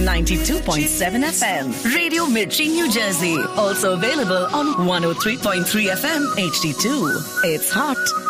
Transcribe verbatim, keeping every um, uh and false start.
ninety-two point seven F M. Radio Mirchi, New Jersey. Also available on one oh three point three F M H D two. It's hot,